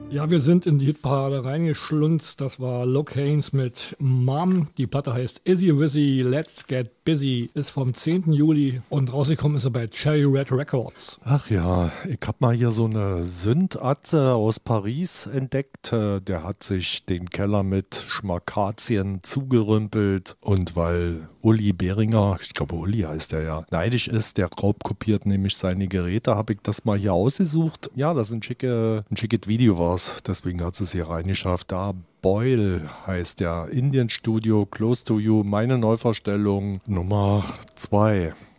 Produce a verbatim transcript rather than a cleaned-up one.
Ja, wir sind in die Hitparade reingeschlunzt. Das war Locanes mit Mom. Die Platte heißt Izzy Wizzy, Let's Get Busy. Ist vom zehnten Juli und rausgekommen ist er bei Cherry Red Records. Ach ja, ich hab mal hier so eine Sünd-Atze aus Paris entdeckt. Der hat sich den Keller mit Schmakazien zugerümpelt. Und weil Uli Behringer, ich glaube Uli heißt der ja, neidisch ist, der raubkopiert nämlich seine Geräte, habe ich das mal hier ausgesucht. Ja, das ist ein, schicke, ein schickes Video war. Deswegen hat es hier reingeschafft. Da Boyle heißt der Indian Studio Close to You, meine Neuvorstellung Nummer zwei.